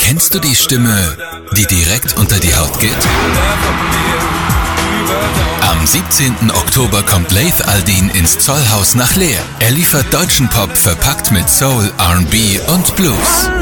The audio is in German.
Kennst du die Stimme, die direkt unter die Haut geht? Am 17. Oktober kommt Laith Al-Deen ins Zollhaus nach Leer. Er liefert deutschen Pop verpackt mit Soul, R&B und Blues.